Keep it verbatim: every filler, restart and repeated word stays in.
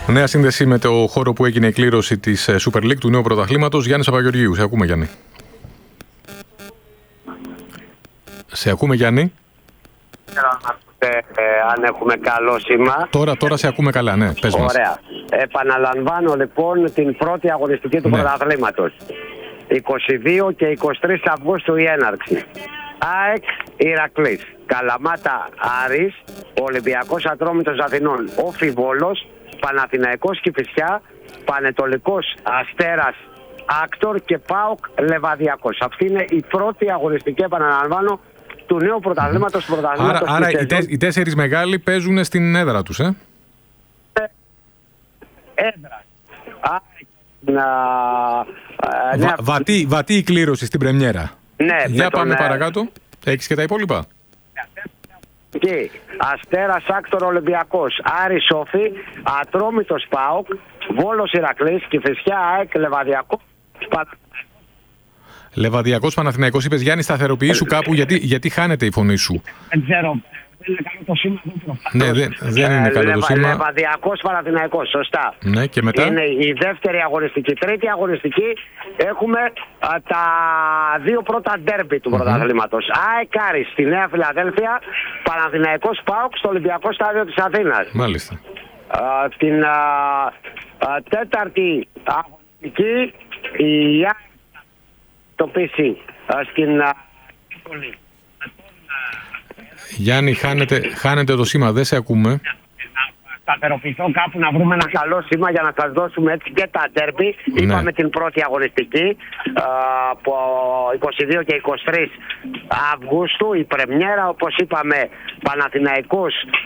Νέα σύνδεση με το χώρο που έγινε η κλήρωση της Super League του νέου πρωταθλήματος. Γιάννης Παπαγεωργίου, σε ακούμε, Γιάννη. Σε ακούμε, Γιάννη. Ε, ε, αν έχουμε καλό σήμα. Τώρα, τώρα σε ακούμε καλά, ναι. Πες μας. Ωραία. Επαναλαμβάνω λοιπόν την πρώτη αγωνιστική του ναι. πρωταθλήματος. είκοσι δύο και είκοσι τρεις Αυγούστου η έναρξη. ΑΕΚ Ηρακλής, Καλαμάτα Άρης, Ολυμπιακός Ατρόμητος Αθηνών Όφι Βόλος, Παναθηναϊκός Κηφισιά, Πανετολικός Αστέρας Άκτορ και ΠΑΟΚ Λεβαδιακός. Αυτή είναι η πρώτη αγωνιστική, επαναλαμβάνω, του νέου πρωταθλήματος. Mm-hmm. Άρα, άρα οι, τέσ, οι τέσσερις μεγάλοι παίζουν στην έδρα τους, ε? Έδρα. Να... Βα, βατή, βατή η κλήρωση στην πρεμιέρα. Ναι, για πάμε τον, παρακάτω. Έχεις και τα υπόλοιπα. Και Αστέρας Άκτορ Ολυμπιακός, Άρης Όφι, Ατρόμητος ΠΑΟΚ, Βόλος Ηρακλής, Κηφισιά ΑΕΚ, Λεβαδιακός. Λεβαδιακός Παναθηναϊκός, είπες, Γιάννη, σταθεροποιήσου κάπου, γιατί, γιατί χάνεται η φωνή σου. Δεν ξέρω. Δεν είναι καλό το σήμα. Ναι, δεν, δεν είναι καλό το σήμα. Λεβαδιακός Παναθηναϊκός, σωστά. Ναι, και μετά. Είναι η δεύτερη αγωνιστική. Τρίτη αγωνιστική έχουμε α, τα δύο πρώτα ντέρμπι του mm-hmm. πρωταθλήματος. ΑΕΚ Άρης στη Νέα Φιλαδέλφια, Παναθηναϊκός ΠΑΟΚ στο Ολυμπιακό Στάδιο της Αθήνας. Μάλιστα. Α, την α, α, τέταρτη αγωνιστική η ΑΕΚ το πι σι στην α, Γιάννη, χάνετε, χάνετε το σήμα, δεν σε ακούμε. Να σταθεροποιηθώ κάπου, να βρούμε ένα καλό σήμα για να σας δώσουμε έτσι και τα ντέρμπι. Ναι. Είπαμε την πρώτη αγωνιστική από είκοσι δύο και είκοσι τρεις Αυγούστου, η πρεμιέρα, όπως είπαμε, Παναθηναϊκός